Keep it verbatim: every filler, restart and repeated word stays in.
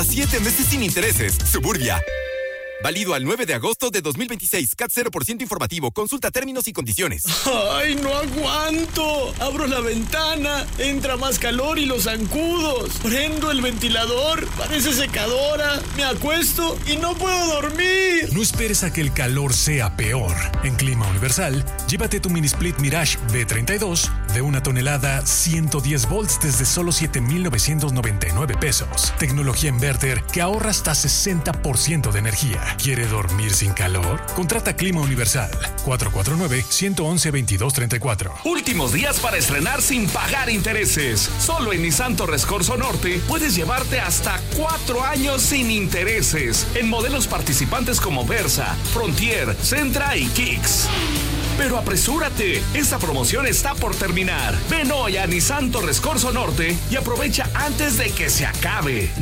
siete meses sin intereses. Suburbia. Válido al nueve de agosto de dos mil veintiséis. C A T cero por ciento informativo. Consulta términos y condiciones. ¡Ay, no aguanto! Abro la ventana, entra más calor y los zancudos. Prendo el ventilador, parece secadora. Me acuesto y no puedo dormir. No esperes a que el calor sea peor. En Clima Universal, llévate tu mini split Mirage B treinta y dos de una tonelada, ciento diez volts desde solo siete mil novecientos noventa y nueve pesos. Tecnología inverter que ahorra hasta sesenta por ciento de energía. ¿Quiere dormir sin calor? Contrata Clima Universal. cuatro cuatro nueve, uno uno uno, veintidós treinta y cuatro. Últimos días para estrenar sin pagar intereses. Solo en Nissan Torres Corzo Norte puedes llevarte hasta cuatro años sin intereses. En modelos participantes como Versa, Frontier, Sentra y Kicks. Pero apresúrate, esta promoción está por terminar. Ven hoy a Nissan Torres Corzo Norte y aprovecha antes de que se acabe.